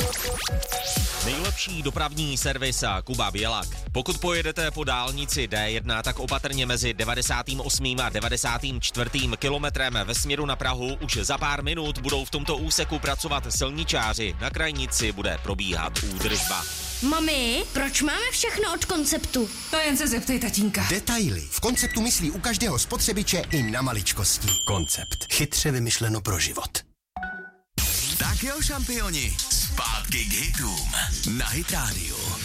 Nejlepší dopravní servis a Kuba Bělak. Pokud pojedete po dálnici D1, tak opatrně mezi 98. a 94. kilometrem ve směru na Prahu už za pár minut budou v tomto úseku pracovat silničáři. Na krajnici bude probíhat údržba. Mami, proč máme všechno od Konceptu? To jen se zeptej tatínka. Detaily. V Konceptu myslí u každého spotřebiče i na maličkosti. Koncept. Chytře vymyšleno pro život. Tak jo, šampioni, zpátky k hitům na Hit Radio.